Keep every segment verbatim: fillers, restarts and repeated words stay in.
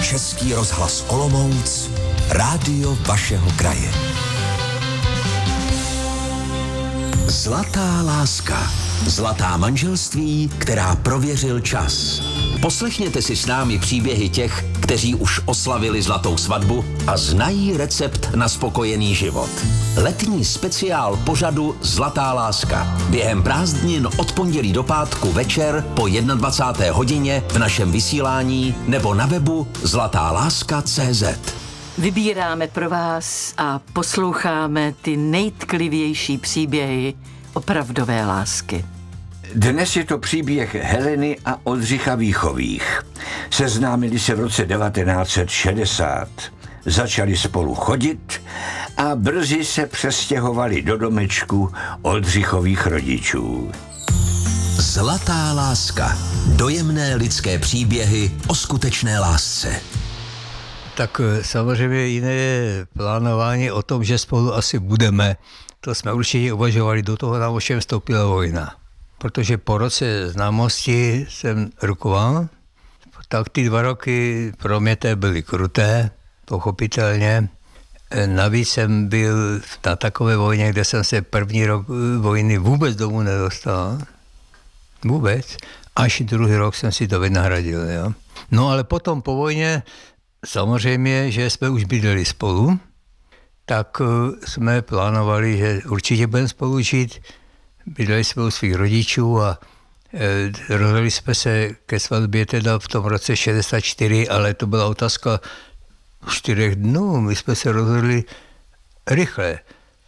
Český rozhlas Olomouc, rádio vašeho kraje. Zlatá láska. Zlatá manželství, která prověřil čas. Poslechněte si s námi příběhy těch, kteří už oslavili zlatou svatbu a znají recept na spokojený život. Letní speciál pořadu Zlatá láska. Během prázdnin od pondělí do pátku večer po dvacáté jedné hodině v našem vysílání nebo na webu zlatá láska tečka cé zet. Vybíráme pro vás a posloucháme ty nejtklivější příběhy opravdové lásky. Dnes je to příběh Heleny a Oldřicha Víchových. Seznámili se v roce devatenáct set šedesát. Začali spolu chodit a brzy se přestěhovali do domečku Oldřichových rodičů. Zlatá láska. Dojemné lidské příběhy o skutečné lásce. Tak samozřejmě jiné je plánování o tom, že spolu asi budeme. To jsme určitě uvažovali, do toho nám ovšem vstoupila vojna. Protože po roce známosti jsem rukoval, tak ty dva roky pro mě to byly kruté, pochopitelně. Navíc jsem byl na takové vojně, kde jsem se první rok vojny vůbec domů nedostal. Vůbec. Až druhý rok jsem si to vynahradil. Jo. No ale potom po vojně, samozřejmě, že jsme už bydleli spolu, tak jsme plánovali, že určitě budeme spolu žít. Bydleli jsme u svých rodičů a e, rozhodli jsme se ke svatbě teda v tom roce šedesát čtyři, ale to byla otázka čtyřech dnů. My jsme se rozhodli rychle.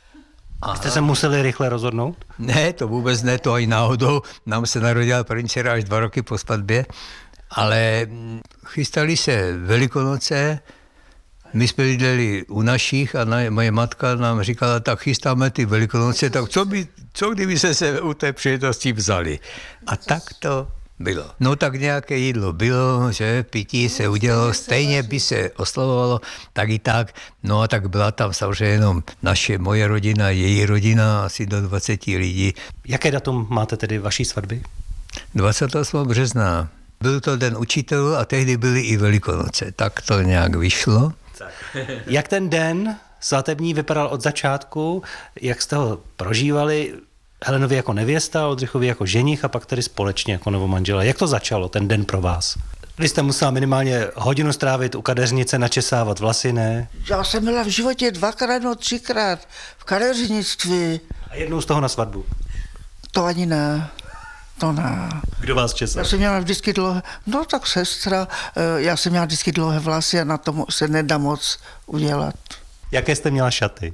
A jste se museli rychle rozhodnout? Ne, to vůbec ne, to ani náhodou. Nám se narodila první dcera až dva roky po svatbě, ale chystali se Velikonoce. My jsme bydleli u našich a na, moje matka nám říkala, tak chystáme ty Velikonoce, tak co, by, co kdyby se se u té příležitosti vzali. A tak to bylo. No tak nějaké jídlo bylo, že pití se udělalo, stejně by se oslavovalo, tak i tak. No a tak byla tam samozřejmě jenom naše, moje rodina, její rodina, asi do dvacet lidí. Jaké datum máte tedy vaší svatby? dvacátého osmého března. Byl to den učitelů a tehdy byly i Velikonoce. Tak to nějak vyšlo. Jak ten den svatební vypadal od začátku, jak jste ho prožívali, Helenovi jako nevěsta, Oldřichovi jako ženich a pak tedy společně jako novomanželé. Jak to začalo, ten den pro vás? Vy jste musela minimálně hodinu strávit u kadeřnice, načesávat vlasy, ne? Já jsem byla v životě dvakrát, no třikrát v kadeřnictví. A jednou z toho na svatbu? To ani ne. To ne. Kdo vás česal? Já jsem měla vždycky dlouhé, no tak sestra, já jsem měla vždycky dlouhé vlasy a na tom se nedá moc udělat. Jaké jste měla šaty?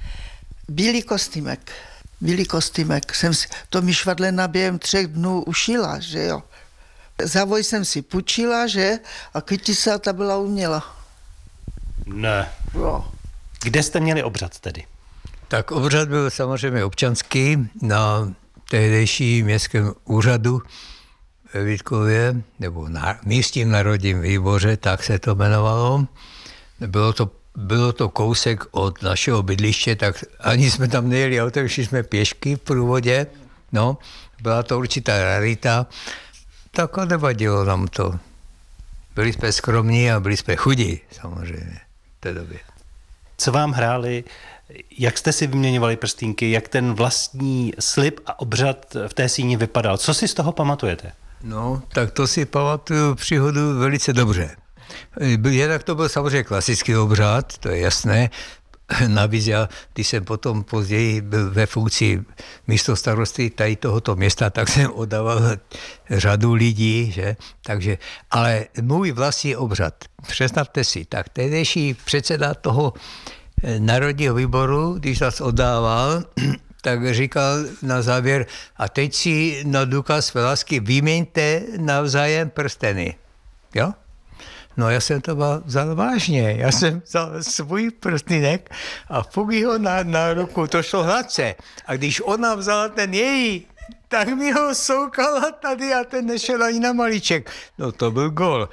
Bílý kostýmek. Bílý kostýmek. Jsem si, to mi švadlena během třech dnů ušila, že jo. Závoj jsem si půjčila, že? A kytisa ta byla uměla. Ne. Jo. Kde jste měli obřad tedy? Tak obřad byl samozřejmě občanský na tehdejší městském úřadu ve Vítkově, nebo na místním národním výboře, tak se to jmenovalo. Bylo to, bylo to kousek od našeho bydliště, tak ani jsme tam nejeli autem, šli jsme pěšky v průvodě. No, byla to určitá rarita, tak a nevadilo nám to. Byli jsme skromní a byli jsme chudí, samozřejmě, v té době. Co vám hráli? Jak jste si vyměňovali prstínky, jak ten vlastní slib a obřad v té síni vypadal? Co si z toho pamatujete? No, tak to si pamatuju příhodu velice dobře. Jednak to byl samozřejmě klasický obřad, to je jasné. Navíc já, když jsem potom později byl ve funkci místostarosty tady tohoto města, tak jsem oddával řadu lidí, že? Takže, ale můj vlastní obřad, představte si, tak tehdejší předseda toho Národního výboru, když nás oddával, tak říkal na závěr, a teď si na důkaz své lásky vyměňte navzájem prsteny. Jo? No já jsem to vzal vážně. Já jsem vzal svůj prstýnek a fuk ho na, na ruku, to šlo hladce. A když ona vzala ten její, tak mi ho soukala tady a ten nešel ani na malíček. No to byl gól.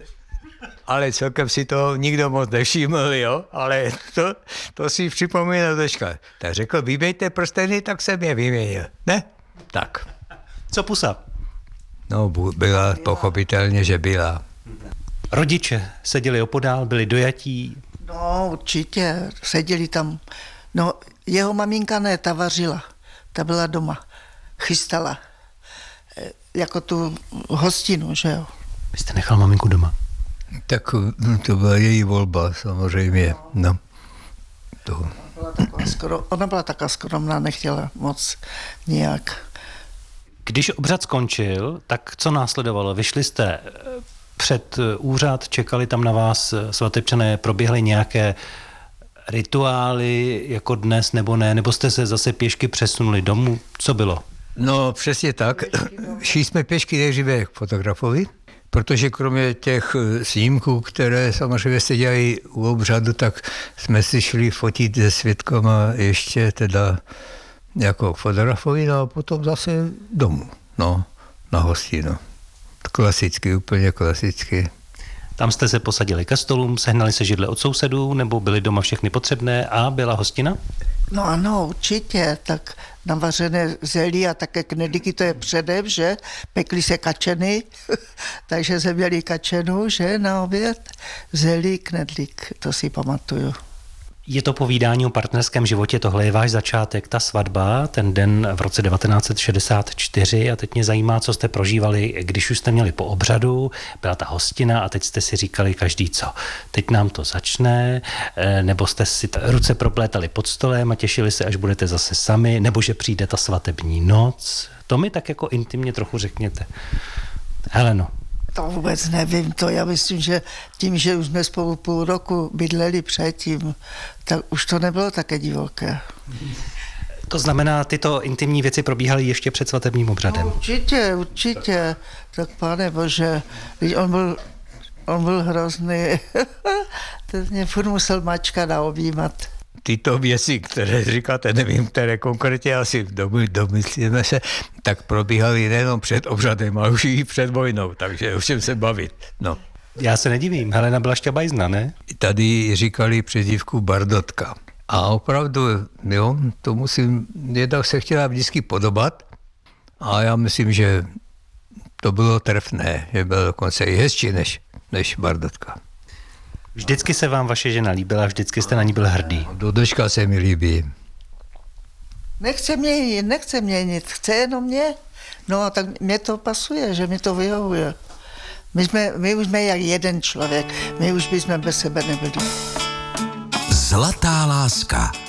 Ale celkem si to nikdo moc nevšiml, jo, ale to, to si připomíná dneška. Tak řekl, vyměňte prsteny, tak jsem je vyměnil, ne? Tak. Co pusa? No, byla, pochopitelně, že byla. Rodiče seděli opodál, byli dojatí. No, určitě, seděli tam. No, jeho maminka ne, ta vařila, ta byla doma, chystala, e, jako tu hostinu, že jo. Vy jste nechal maminku doma? Tak to byla její volba, samozřejmě, no. To. Byla taková skoro, ona byla taková skromná, nechtěla moc nějak. Když obřad skončil, tak co následovalo? Vyšli jste před úřad, čekali tam na vás svatebčané, proběhly nějaké rituály jako dnes nebo ne, nebo jste se zase pěšky přesunuli domů? Co bylo? No přesně tak. Šli jsme pěšky nejdříve k fotografovi, protože kromě těch snímků, které samozřejmě se dělají u obřadu, tak jsme si šli fotit se svědkama ještě teda jako fotografovi, no a potom zase domů, no, na hostinu. Klasicky, úplně klasicky. Tam jste se posadili ke stolům, sehnali se židle od sousedů, nebo byly doma všechny potřebné a byla hostina? No ano, určitě, tak navařené zelí a také knedlíky, to je předem, že? Pekly se kačeny, takže jsme měli kačenu, že, na oběd, zelí, knedlík, to si pamatuju. Je to povídání o partnerském životě, tohle je váš začátek, ta svatba, ten den v roce devatenáct set šedesát čtyři a teď mě zajímá, co jste prožívali, když už jste měli po obřadu, byla ta hostina a teď jste si říkali každý co, teď nám to začne, nebo jste si ruce proplétali pod stolem a těšili se, až budete zase sami, nebo že přijde ta svatební noc. To mi tak jako intimně trochu řekněte. Heleno. To vůbec nevím, to já myslím, že tím, že už jsme spolu půl roku bydleli předtím, tak už to nebylo také divoké. To znamená, tyto intimní věci probíhaly ještě před svatebním obřadem? No, určitě, určitě. Tak pane bože, on byl, on byl hrozný. Ten mě furt musel mačkat a objímat. Tyto věci, které říkáte, nevím, které konkrétně asi domyslíme se, tak probíhaly nejenom před obřadem, ale už i před vojnou, takže o čem se bavit. No. Já se nedivím, Helena byla šťabajzna, ne? Tady říkali přezdívku Bardotka. A opravdu, jo, to musím, jednak se chtěla vždycky podobat a já myslím, že to bylo trefné, že bylo dokonce i hezčí než, než Bardotka. Vždycky se vám vaše žena líbila, vždycky jste na ní byl hrdý. Do dneška se mi líbí. Nechce měnit, nechce měnit, chce jenom mě. No a tak mě to pasuje, že mi to vyhovuje. My, jsme, my už jsme jak jeden člověk, my už bychom bez sebe nebyli. Zlatá láska.